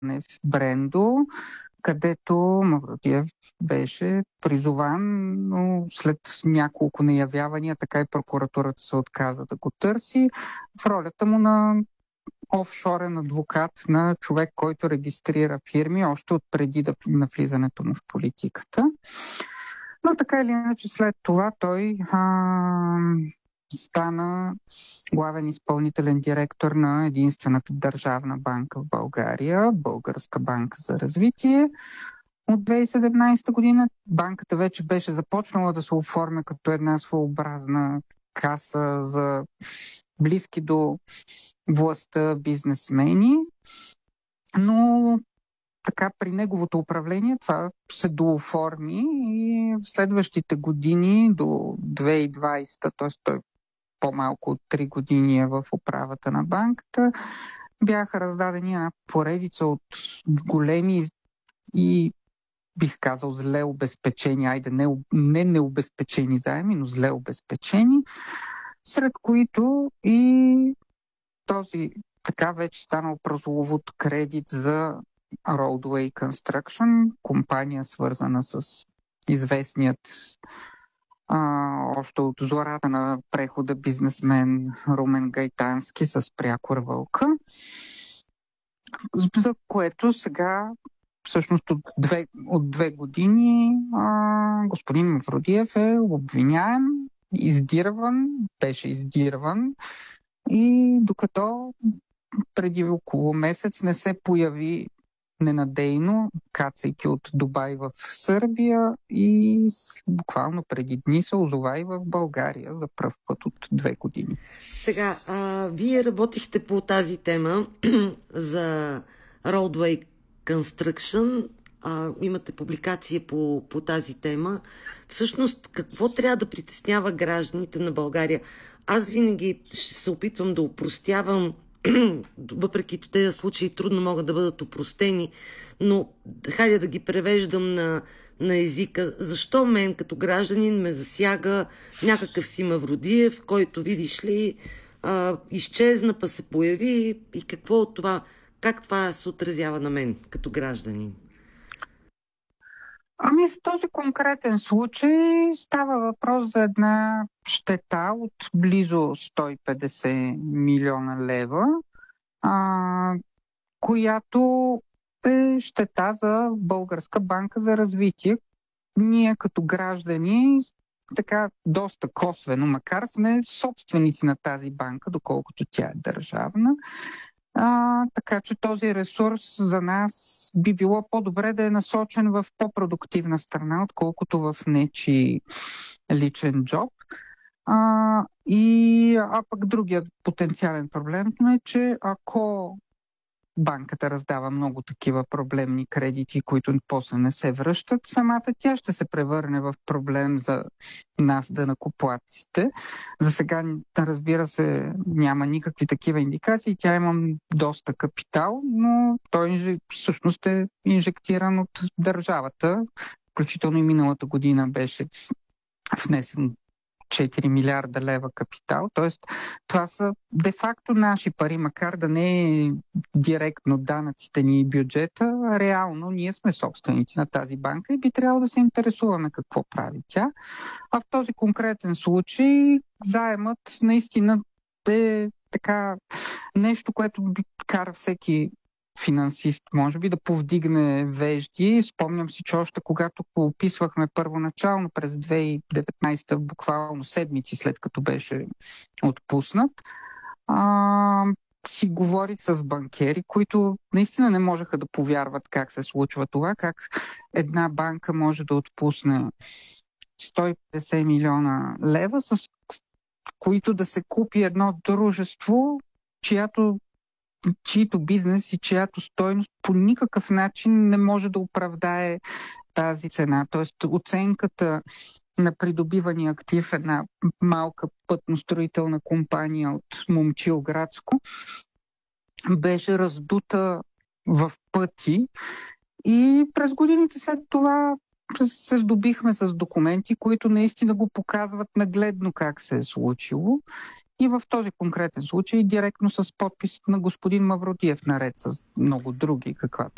в Брендо, където Мавродиев беше призован, но след няколко неявявания, така и прокуратурата се отказа да го търси в ролята му на офшорен адвокат, на човек, който регистрира фирми още от преди навлизането му в политиката. Но така или иначе след това той стана главен изпълнителен директор на единствената държавна банка в България, Българска банка за развитие. От 2017 година банката вече беше започнала да се оформя като една своеобразна каса за близки до властта бизнесмени, но така при неговото управление това се дооформи и в следващите години до 2020, т.е. той по-малко от 3 години е в управата на банката, бяха раздадени една поредица от големи и бих казал зле обезпечени, не необезпечени заеми, но зле обезпечени, сред които и този така вече станал прословут кредит за Roadway Construction, компания свързана с известният още от зората на прехода бизнесмен Румен Гайтански с прякор Вълка, за което сега всъщност от две години господин Мавродиев е обвиняем, беше издирван и докато преди около месец не се появи ненадейно, кацайки от Дубай в Сърбия и буквално преди дни се озова и в България за пръв път от 2 години. Сега, вие работихте по тази тема за Roadway Construction, имате публикация по тази тема. Всъщност, какво трябва да притеснява гражданите на България? Аз винаги ще се опитвам да опростявам, въпреки че тези случаи трудно могат да бъдат опростени, но хайде да ги превеждам на езика. Защо мен като гражданин ме засяга някакъв си Мавродиев, който, видиш ли, изчезна, па се появи и какво от това, как това се отразява на мен като гражданин? Ами в този конкретен случай става въпрос за една щета от близо 150 милиона лева, която е щета за Българска банка за развитие. Ние като граждани така доста косвено, макар сме собственици на тази банка, доколкото тя е държавна, така че този ресурс за нас би било по-добре да е насочен в по-продуктивна страна, отколкото в нечи личен джоб. Пък другият потенциален проблем е, че ако банката раздава много такива проблемни кредити, които после не се връщат, самата тя ще се превърне в проблем за нас, данъкоплатците. За сега, разбира се, няма никакви такива индикации. Тя има доста капитал, но той всъщност е инжектиран от държавата. Включително и миналата година беше внесен 4 милиарда лева капитал. Тоест, това са де-факто наши пари, макар да не е директно данъците ни и бюджета, реално ние сме собственици на тази банка и би трябвало да се интересуваме какво прави тя. А в този конкретен случай заемът наистина е така нещо, което би кара всеки финансист, може би, да повдигне вежди. Спомням си, че още когато го описвахме първоначално през 2019, буквално седмици след като беше отпуснат, си говорих с банкери, които наистина не можеха да повярват как се случва това, как една банка може да отпусне 150 милиона лева, с които да се купи едно дружество, чието бизнес и чиято стойност по никакъв начин не може да оправдае тази цена. Тоест оценката на придобивания актив, една малка пътностроителна компания от Момчилградско, беше раздута в пъти и през годините след това се здобихме с документи, които наистина го показват нагледно как се е случило. И в този конкретен случай директно с подпис на господин Мавродиев, наред с много други, каквато